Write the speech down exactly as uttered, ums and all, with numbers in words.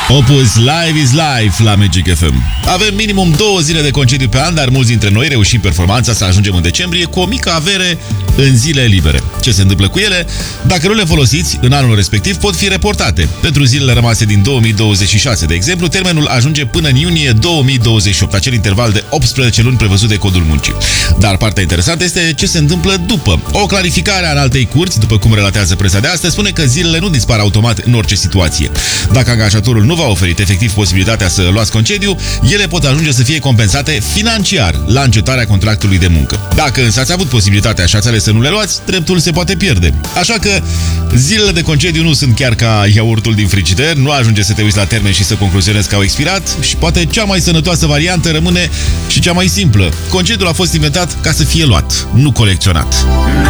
Opus Live is Life la Magic F M. Avem minimum două zile de concediu pe an, dar mulți dintre noi reușim performanța să ajungem în decembrie cu o mică avere în zile libere. Ce se întâmplă cu ele? Dacă nu le folosiți în anul respectiv, pot fi reportate. Pentru zilele rămase din două mii douăzeci și șase, de exemplu, termenul ajunge până în iunie două mii douăzeci și opt, acel interval de optsprezece luni prevăzut de Codul Muncii. Dar partea interesantă este ce se întâmplă după. O clarificare a înaltei curți, după cum relatează presa de astăzi, spune că zilele nu dispar automat în orice situație. Dacă angajatorul nu v-a oferit efectiv posibilitatea să luați concediu, ele pot ajunge să fie compensate financiar la încetarea contractului de muncă. Dacă însă ați avut posibilitatea și ați ales să nu le luați, dreptul se poate pierde. Așa că zilele de concediu nu sunt chiar ca iaurtul din frigider, nu ajunge să te uiți la termen și să concluzionezi că au expirat și poate cea mai sănătoasă variantă rămâne și cea mai simplă. Concediul a fost inventat ca să fie luat, nu colecționat.